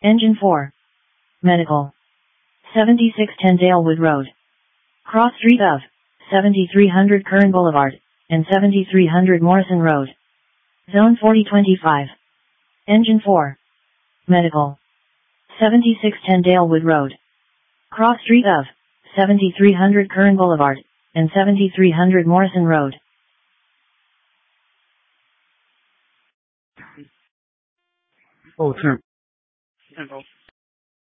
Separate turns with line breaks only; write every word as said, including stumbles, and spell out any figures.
Engine four. Medical. seventy-six ten Dalewood Road. Cross street of seventy-three hundred Curran Boulevard and seventy-three hundred Morrison Road. Zone forty twenty-five. Engine four. Medical. seventy-six ten Dalewood Road. Cross street of seventy-three hundred Curran Boulevard and seventy-three hundred Morrison Road.
Oh, turn.
Temple.